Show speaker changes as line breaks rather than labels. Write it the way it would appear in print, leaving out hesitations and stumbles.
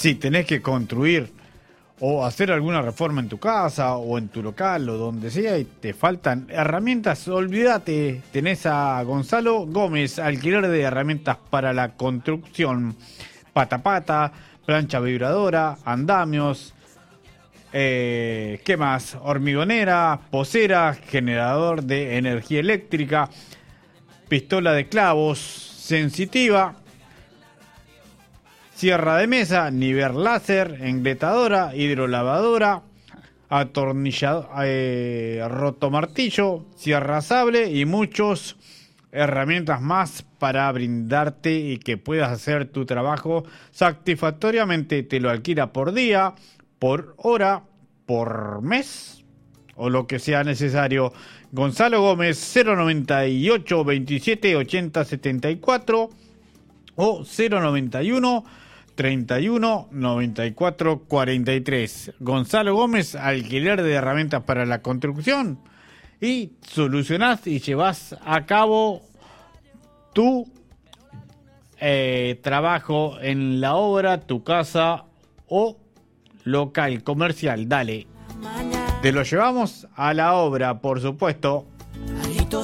Si tenés que construir o hacer alguna reforma en tu casa o en tu local o donde sea y te faltan herramientas, olvídate, tenés a Gonzalo Gómez, alquiler de herramientas para la construcción, pata, plancha vibradora, andamios, ¿qué más? Hormigonera, posera, generador de energía eléctrica, pistola de clavos, sensitiva, sierra de mesa, nivel láser, engletadora, hidrolavadora, atornillador, rotomartillo, sierra sable y muchas herramientas más para brindarte y que puedas hacer tu trabajo satisfactoriamente. Te lo alquila por día, por hora, por mes o lo que sea necesario. Gonzalo Gómez, 098 27 80 74 o 091 31 94 43. Gonzalo Gómez, alquiler de herramientas para la construcción, y solucionás y llevas a cabo tu trabajo en la obra, tu casa o local comercial. Dale, te lo llevamos a la obra, por supuesto.